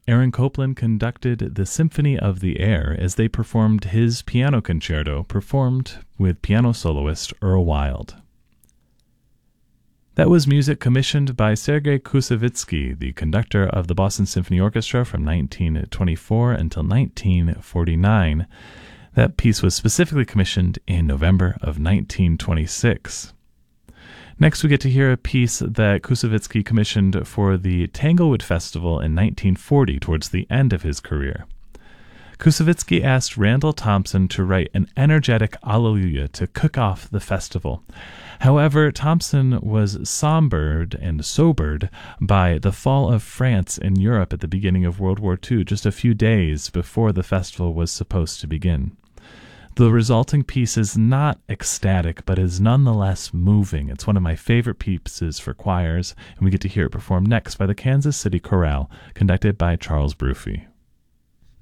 Aaron Copland conducted the Symphony of the Air as they performed his piano concerto, performed with piano soloist Earl Wild. That was music commissioned by Sergei Koussevitzky, the conductor of the Boston Symphony Orchestra from 1924 until 1949. That piece was specifically commissioned in November of 1926. Next, we get to hear a piece that Koussevitzky commissioned for the Tanglewood Festival in 1940, towards the end of his career. Koussevitzky asked Randall Thompson to write an energetic Alleluia to kick off the festival. However, Thompson was sobered by the fall of France in Europe at the beginning of World War II, just a few days before the festival was supposed to begin. The resulting piece is not ecstatic, but is nonetheless moving. It's one of my favorite pieces for choirs, and we get to hear it performed next by the Kansas City Chorale, conducted by Charles Brophy.